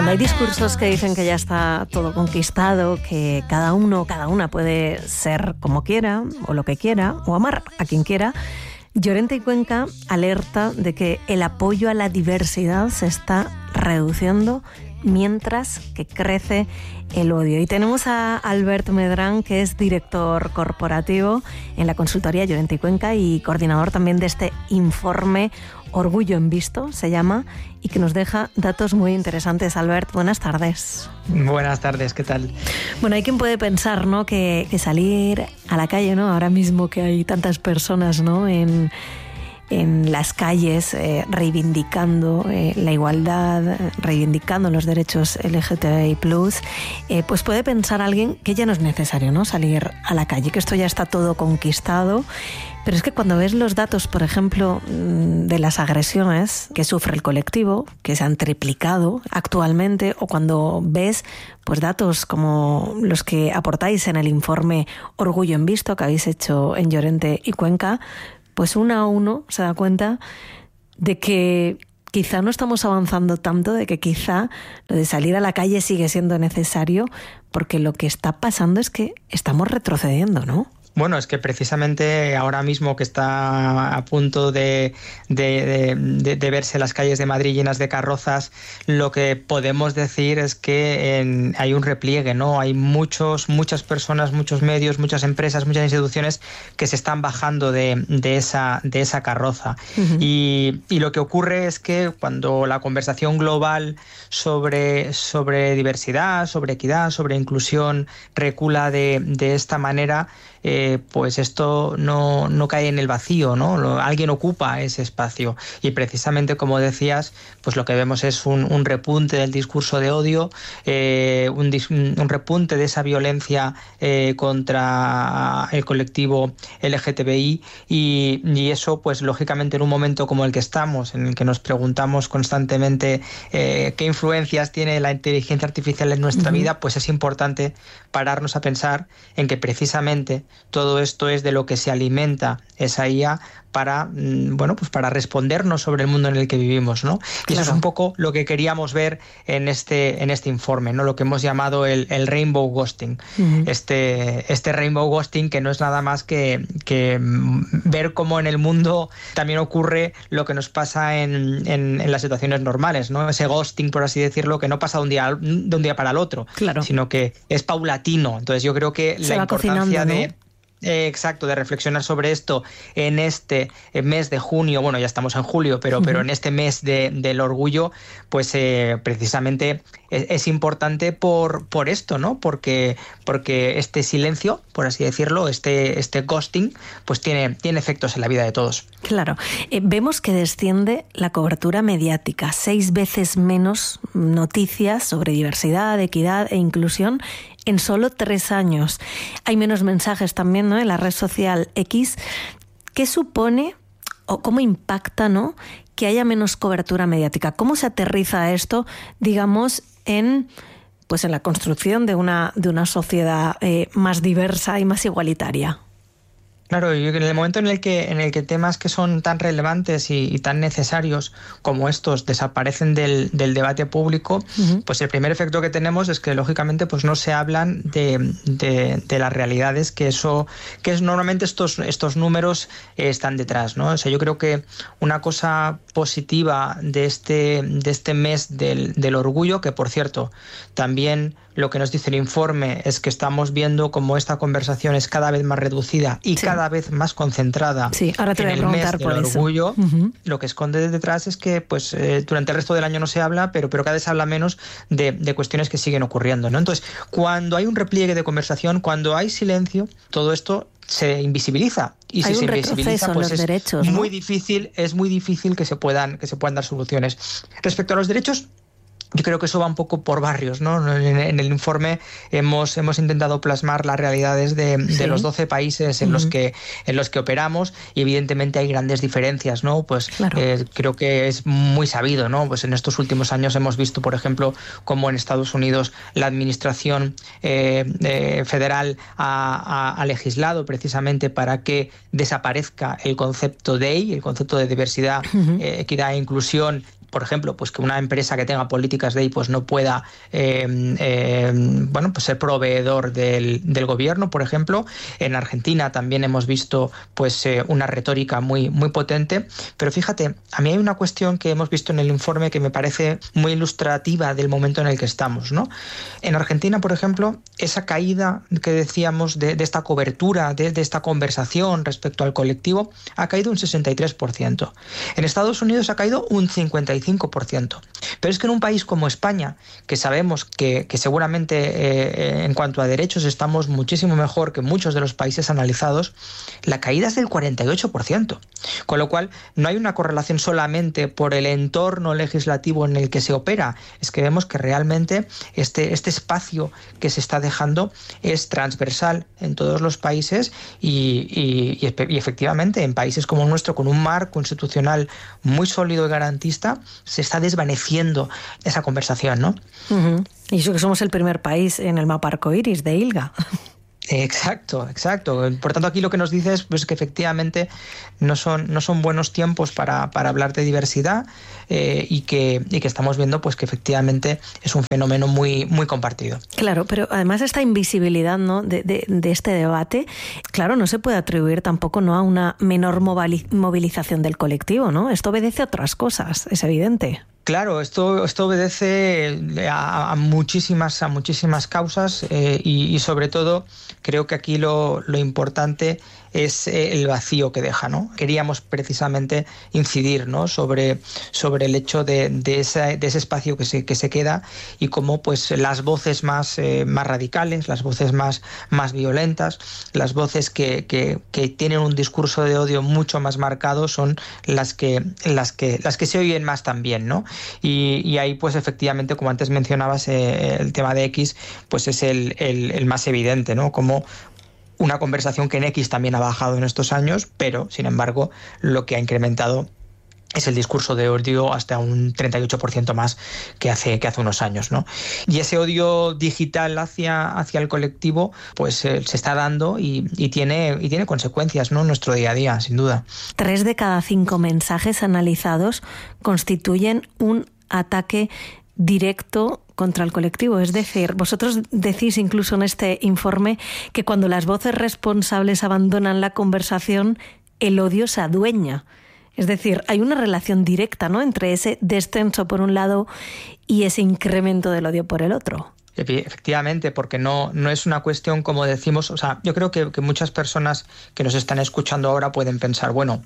Cuando hay discursos que dicen que ya está todo conquistado, que cada uno o cada una puede ser como quiera, o lo que quiera, o amar a quien quiera, Llorente y Cuenca alerta de que el apoyo a la diversidad se está reduciendo mientras que crece el odio. Y tenemos a Albert Medrán, que es director corporativo en la consultoría Llorente y Cuenca y coordinador también de este informe Orgullo en Visto, se llama, y que nos deja datos muy interesantes. Albert, buenas tardes. Buenas tardes, ¿qué tal? Bueno, hay quien puede pensar, ¿no?, que salir a la calle, ¿no?, ahora mismo que hay tantas personas, ¿no?, en las calles reivindicando la igualdad, reivindicando los derechos LGTBI+, pues puede pensar alguien que ya no es necesario, ¿no?, salir a la calle, que esto ya está todo conquistado. Pero es que cuando ves los datos, por ejemplo, de las agresiones que sufre el colectivo, que se han triplicado actualmente, o cuando ves pues datos como los que aportáis en el informe Orgullo en Visto que habéis hecho en Llorente y Cuenca, pues uno a uno se da cuenta de que quizá no estamos avanzando tanto, de que quizá lo de salir a la calle sigue siendo necesario, porque lo que está pasando es que estamos retrocediendo, ¿no? Bueno, es que precisamente ahora mismo que está a punto de verse las calles de Madrid llenas de carrozas, lo que podemos decir es que hay un repliegue, ¿no? Hay muchas personas, muchos medios, muchas empresas, muchas instituciones que se están bajando de esa carroza. Uh-huh. Y lo que ocurre es que cuando la conversación global sobre diversidad, sobre equidad, sobre inclusión recula de esta manera, pues esto no cae en el vacío, ¿no? Alguien ocupa ese espacio y precisamente, como decías, pues lo que vemos es un repunte del discurso de odio, un repunte de esa violencia contra el colectivo LGTBI y eso, pues lógicamente, en un momento como el que estamos, en el que nos preguntamos constantemente qué influencias tiene la inteligencia artificial en nuestra uh-huh. vida, pues es importante pararnos a pensar en que precisamente todo esto es de lo que se alimenta esa IA para respondernos sobre el mundo en el que vivimos, ¿no? Claro. Y eso es un poco lo que queríamos ver en este informe, ¿no? Lo que hemos llamado el rainbow ghosting. Uh-huh. Este rainbow ghosting, que no es nada más que ver cómo en el mundo también ocurre lo que nos pasa en las situaciones normales, ¿no? Ese ghosting, por así decirlo, que no pasa de un día para el otro, claro, sino que es paulatino. Entonces yo creo que la importancia de... Exacto, de reflexionar sobre esto en este mes de junio, bueno, ya estamos en julio, pero en este mes del orgullo, pues precisamente es importante por esto, ¿no? Porque este silencio, por así decirlo, este ghosting, pues tiene efectos en la vida de todos. Claro. Vemos que desciende la cobertura mediática, 6 veces menos noticias sobre diversidad, equidad e inclusión en solo 3 años. Hay menos mensajes también, ¿no?, en la red social X. ¿Qué supone o cómo impacta, ¿no?, que haya menos cobertura mediática? ¿Cómo se aterriza esto, digamos, en la construcción de una sociedad más diversa y más igualitaria? Claro, y en el momento en el que temas que son tan relevantes y tan necesarios como estos desaparecen del debate público, uh-huh. pues el primer efecto que tenemos es que lógicamente pues no se hablan de las realidades que normalmente estos números están detrás, ¿no? O sea, yo creo que una cosa positiva de este mes del orgullo, que por cierto también lo que nos dice el informe es que estamos viendo cómo esta conversación es cada vez más reducida y sí. cada vez más concentrada ahora te en voy a el mes preguntar del por orgullo. Eso. Uh-huh. Lo que esconde detrás es que pues durante el resto del año no se habla, pero cada vez se habla menos de cuestiones que siguen ocurriendo, ¿no? Entonces, cuando hay un repliegue de conversación, cuando hay silencio, todo esto se invisibiliza. Y si se invisibiliza, pues es muy difícil que se puedan dar soluciones. Respecto a los derechos, yo creo que eso va un poco por barrios, ¿no? En el informe hemos intentado plasmar las realidades de los 12 países en los que operamos y evidentemente hay grandes diferencias, ¿no? Pues claro. Creo que es muy sabido, ¿no? Pues en estos últimos años hemos visto, por ejemplo, cómo en Estados Unidos la administración federal ha legislado precisamente para que desaparezca el concepto DEI, el concepto de diversidad, equidad e inclusión, por ejemplo, pues que una empresa que tenga políticas DEI pues no pueda pues ser proveedor del gobierno, por ejemplo. En Argentina también hemos visto pues una retórica muy, muy potente. Pero fíjate, a mí hay una cuestión que hemos visto en el informe que me parece muy ilustrativa del momento en el que estamos, ¿no? En Argentina, por ejemplo, esa caída que decíamos de esta cobertura, de esta conversación respecto al colectivo, ha caído un 63%. En Estados Unidos ha caído un 55%. Pero es que en un país como España, que sabemos que seguramente en cuanto a derechos estamos muchísimo mejor que muchos de los países analizados, la caída es del 48%. Con lo cual, no hay una correlación solamente por el entorno legislativo en el que se opera, es que vemos que realmente este espacio que se está dejando es transversal en todos los países y efectivamente en países como el nuestro, con un marco institucional muy sólido y garantista, se está desvaneciendo esa conversación, ¿no? Uh-huh. Y eso que somos el primer país en el mapa arcoíris de ILGA. Exacto. Por tanto, aquí lo que nos dice es pues, que efectivamente no son buenos tiempos para hablar de diversidad y que estamos viendo pues que efectivamente es un fenómeno muy, muy compartido. Claro, pero además esta invisibilidad, ¿no? de este debate, claro, no se puede atribuir tampoco, ¿no?, a una menor movilización del colectivo, ¿no? Esto obedece a otras cosas, es evidente. Claro, esto obedece a muchísimas causas y sobre todo creo que aquí lo importante es el vacío que deja, ¿no? Queríamos precisamente incidir, ¿no?, sobre el hecho de ese espacio que se queda y cómo pues las voces más radicales, las voces más violentas, las voces que tienen un discurso de odio mucho más marcado son las que se oyen más también, ¿no? Y ahí pues efectivamente, como antes mencionabas, el tema de X pues es el más evidente, ¿no? Como una conversación que en X también ha bajado en estos años, pero sin embargo lo que ha incrementado es el discurso de odio hasta un 38% más que hace unos años, ¿no? Y ese odio digital hacia el colectivo pues se está dando y tiene consecuencias, ¿no?, en nuestro día a día, sin duda. 3 de cada 5 mensajes analizados constituyen un ataque directo contra el colectivo. Es decir, vosotros decís incluso en este informe que cuando las voces responsables abandonan la conversación, el odio se adueña. Es decir, hay una relación directa, ¿no?, entre ese descenso por un lado y ese incremento del odio por el otro. Efectivamente, porque no es una cuestión, como decimos, o sea, yo creo que muchas personas que nos están escuchando ahora pueden pensar, bueno,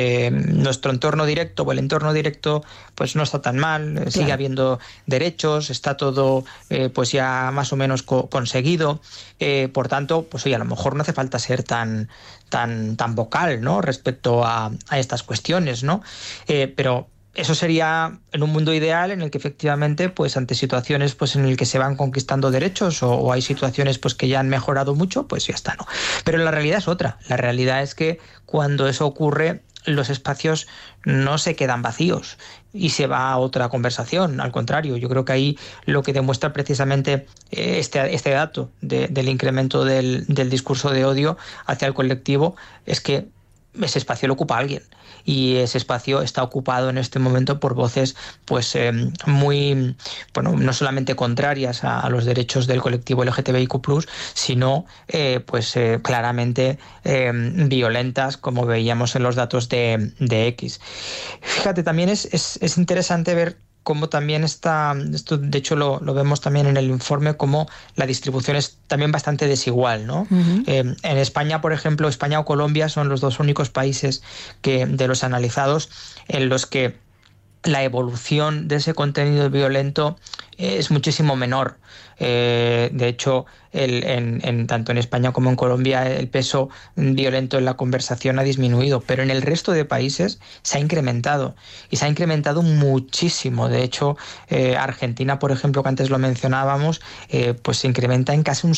nuestro entorno directo o el entorno directo pues no está tan mal, claro, sigue habiendo derechos, está todo pues ya más o menos conseguido, por tanto, pues oye, a lo mejor no hace falta ser tan vocal, ¿no?, respecto a estas cuestiones, ¿no? Pero eso sería en un mundo ideal en el que efectivamente, pues ante situaciones pues en el que se van conquistando derechos o hay situaciones pues que ya han mejorado mucho, pues ya está, ¿no? Pero la realidad es otra. La realidad es que cuando eso ocurre, los espacios no se quedan vacíos y se va a otra conversación. Al contrario, yo creo que ahí lo que demuestra precisamente este dato del incremento del discurso de odio hacia el colectivo es que ese espacio lo ocupa alguien y ese espacio está ocupado en este momento por voces pues muy, bueno, no solamente contrarias a los derechos del colectivo LGTBIQ+, sino claramente violentas, como veíamos en los datos de X. Fíjate, también es interesante ver cómo también esto de hecho lo vemos también en el informe, cómo la distribución es también bastante desigual, ¿no? Uh-huh. En España, por ejemplo, España o Colombia son los dos únicos países de los analizados en los que la evolución de ese contenido violento es muchísimo menor. De hecho, tanto en España como en Colombia el peso violento en la conversación ha disminuido, pero en el resto de países se ha incrementado y se ha incrementado muchísimo. De hecho, Argentina, por ejemplo, que antes lo mencionábamos, pues se incrementa en casi un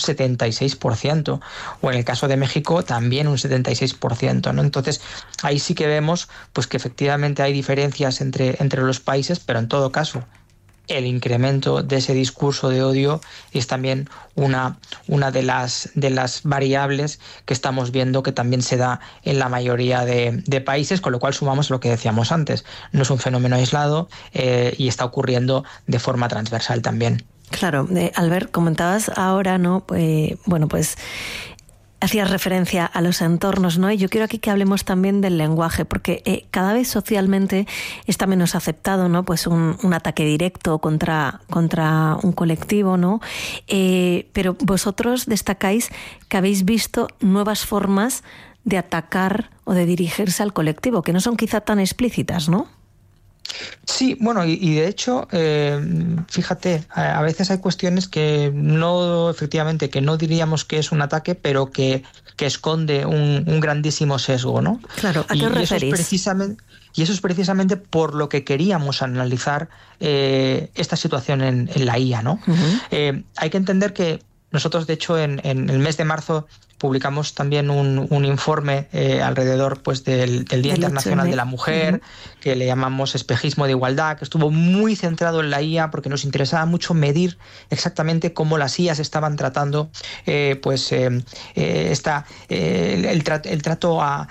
76%, o en el caso de México también un 76%, ¿no? Entonces, ahí sí que vemos pues que efectivamente hay diferencias entre los países, pero en todo caso el incremento de ese discurso de odio es también una de las variables que estamos viendo que también se da en la mayoría de países, con lo cual sumamos lo que decíamos antes. No es un fenómeno aislado y está ocurriendo de forma transversal también. Claro, Albert, comentabas ahora, ¿no? Pues hacías referencia a los entornos, ¿no? Y yo quiero aquí que hablemos también del lenguaje, porque cada vez socialmente está menos aceptado, ¿no? Pues un ataque directo contra un colectivo, ¿no? Pero vosotros destacáis que habéis visto nuevas formas de atacar o de dirigirse al colectivo, que no son quizá tan explícitas, ¿no? Sí, bueno, y de hecho, fíjate, a veces hay cuestiones que efectivamente, que no diríamos que es un ataque, pero que esconde un grandísimo sesgo, ¿no? Claro, ¿a qué os referís? Y eso es precisamente por lo que queríamos analizar esta situación en la IA, ¿no? Uh-huh. Hay que entender que nosotros, de hecho, en el mes de marzo publicamos también un informe alrededor pues del Día Internacional de la Mujer, uh-huh, que le llamamos Espejismo de Igualdad, que estuvo muy centrado en la IA porque nos interesaba mucho medir exactamente cómo las IAs estaban tratando el trato a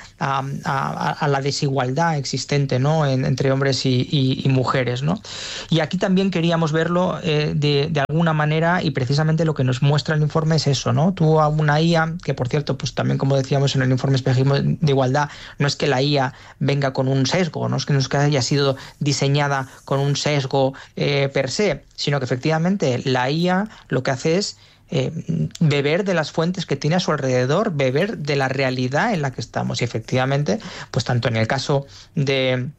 la desigualdad existente, ¿no? entre hombres y mujeres, ¿no? Y aquí también queríamos verlo de alguna manera, y precisamente lo que nos muestra el informe es eso, ¿no? Tú a una IA, que por cierto, pues también como decíamos en el informe Espejismo de Igualdad, no es que la IA venga con un sesgo, no es que haya sido diseñada con un sesgo per se, sino que efectivamente la IA lo que hace es beber de las fuentes que tiene a su alrededor, beber de la realidad en la que estamos. Y efectivamente, pues tanto en el caso del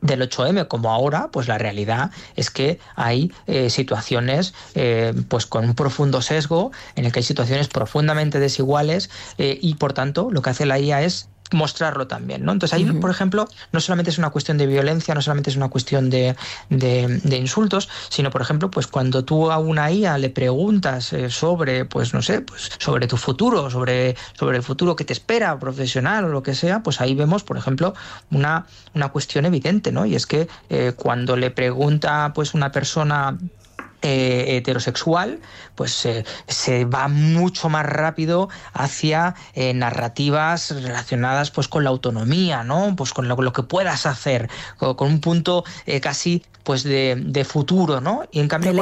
8M como ahora, pues la realidad es que hay situaciones pues con un profundo sesgo, en el que hay situaciones profundamente desiguales y por tanto lo que hace la IA es mostrarlo también, ¿no? Entonces ahí, uh-huh, por ejemplo, no solamente es una cuestión de violencia, no solamente es una cuestión de insultos, sino, por ejemplo, pues cuando tú a una IA le preguntas sobre, pues no sé, pues sobre tu futuro, sobre el futuro que te espera, profesional o lo que sea, pues ahí vemos, por ejemplo, una cuestión evidente, ¿no? Y es que cuando le pregunta pues una persona heterosexual, pues se va mucho más rápido hacia narrativas relacionadas pues con la autonomía, ¿no? Pues con lo que puedas hacer, con un punto casi pues de futuro, ¿no? Y en cambio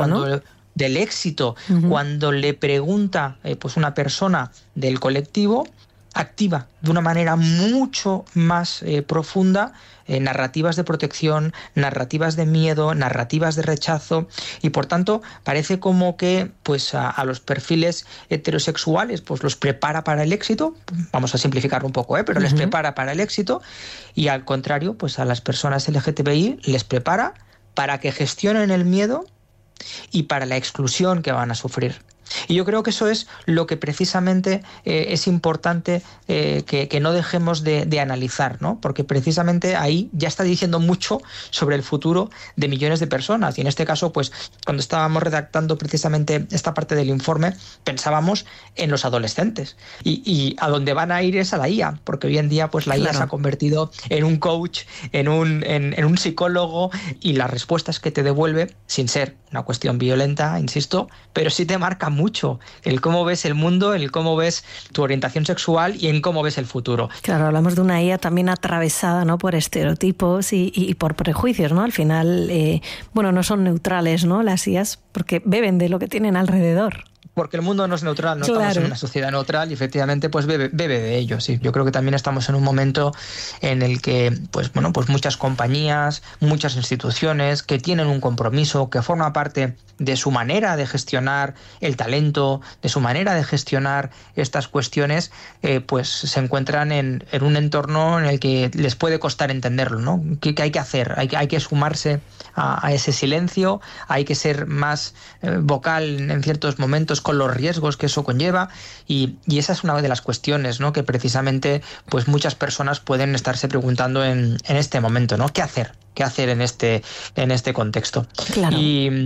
del éxito, uh-huh, cuando le pregunta pues una persona del colectivo, activa de una manera mucho más profunda narrativas de protección, narrativas de miedo, narrativas de rechazo, y por tanto parece como que pues a los perfiles heterosexuales pues los prepara para el éxito, vamos a simplificarlo un poco, pero uh-huh, les prepara para el éxito, y al contrario pues a las personas LGTBI les prepara para que gestionen el miedo y para la exclusión que van a sufrir. Y yo creo que eso es lo que precisamente es importante que no dejemos de analizar, ¿no? Porque precisamente ahí ya está diciendo mucho sobre el futuro de millones de personas. Y en este caso, pues cuando estábamos redactando precisamente esta parte del informe, pensábamos en los adolescentes. Y a dónde van a ir es a la IA, porque hoy en día pues la IA se ha convertido en un coach, en un psicólogo, y las respuestas que te devuelve, sin ser una cuestión violenta, insisto, pero sí te marca mucho el cómo ves el mundo, el cómo ves tu orientación sexual y en cómo ves el futuro. Claro, hablamos de una IA también atravesada, ¿no?, por estereotipos y por prejuicios, ¿no? Al final, no son neutrales, ¿no?, las IAs, porque beben de lo que tienen alrededor. Porque el mundo no es neutral, no estamos en una sociedad neutral y efectivamente pues bebe de ello, sí. Yo creo que también estamos en un momento en el que pues muchas compañías, muchas instituciones que tienen un compromiso, que forma parte de su manera de gestionar el talento, de su manera de gestionar estas cuestiones, pues se encuentran en un entorno en el que les puede costar entenderlo, ¿no? ¿Qué hay que hacer? Hay que sumarse a ese silencio, hay que ser más vocal en ciertos momentos con los riesgos que eso conlleva, y esa es una de las cuestiones, ¿no?, que precisamente pues muchas personas pueden estarse preguntando en este momento, ¿no? ¿Qué hacer en este contexto? Claro.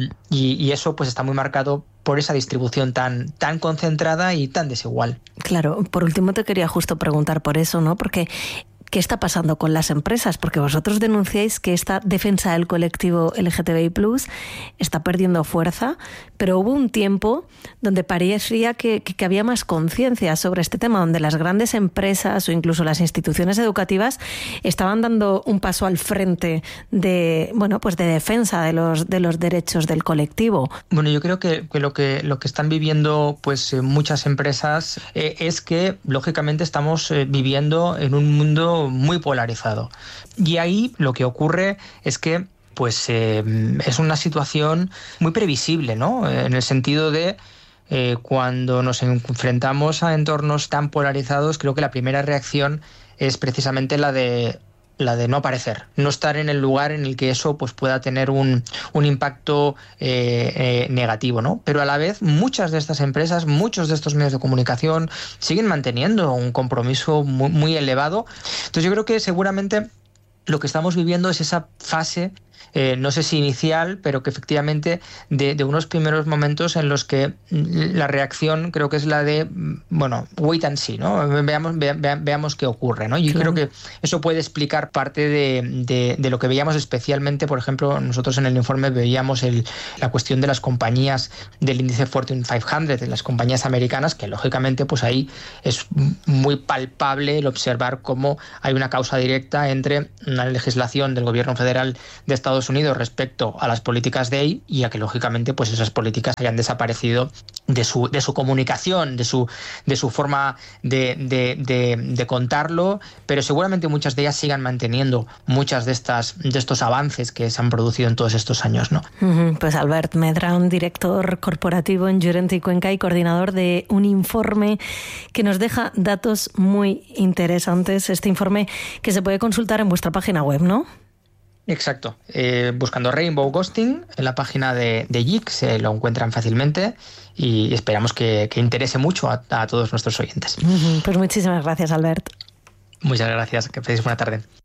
Y eso pues está muy marcado por esa distribución tan concentrada y tan desigual. Claro, por último te quería justo preguntar por eso, ¿no? Porque ¿qué está pasando con las empresas? Porque vosotros denunciáis que esta defensa del colectivo LGTBI+ está perdiendo fuerza, pero hubo un tiempo donde parecía que había más conciencia sobre este tema, donde las grandes empresas o incluso las instituciones educativas estaban dando un paso al frente de defensa de los derechos del colectivo. Bueno, yo creo que lo que están viviendo pues muchas empresas es que lógicamente estamos viviendo en un mundo muy polarizado. Y ahí lo que ocurre es que pues es una situación muy previsible, ¿no? En el sentido de cuando nos enfrentamos a entornos tan polarizados, creo que la primera reacción es precisamente la de no aparecer, no estar en el lugar en el que eso pues pueda tener un impacto negativo, ¿no? Pero a la vez muchas de estas empresas, muchos de estos medios de comunicación siguen manteniendo un compromiso muy, muy elevado. Entonces yo creo que seguramente lo que estamos viviendo es esa fase, no sé si inicial, pero que efectivamente de unos primeros momentos en los que la reacción creo que es la de, bueno, wait and see, ¿no? Veamos qué ocurre, ¿no? Yo creo que eso puede explicar parte de lo que veíamos, especialmente, por ejemplo, nosotros en el informe veíamos la cuestión de las compañías del índice Fortune 500, de las compañías americanas, que lógicamente pues ahí es muy palpable el observar cómo hay una causa directa entre una legislación del gobierno federal de Estados Unidos respecto a las políticas de ahí y a que lógicamente pues esas políticas hayan desaparecido de su comunicación, de su forma de contarlo, pero seguramente muchas de ellas sigan manteniendo muchas de estos avances que se han producido en todos estos años, ¿no? Pues Albert Medrano, director corporativo en Llorente y Cuenca y coordinador de un informe que nos deja datos muy interesantes. Este informe que se puede consultar en vuestra página web, ¿no? Exacto. Buscando Rainbow Ghosting en la página de JIC se lo encuentran fácilmente y esperamos que interese mucho a todos nuestros oyentes. Pues muchísimas gracias, Albert. Muchas gracias. Que paséis buena tarde.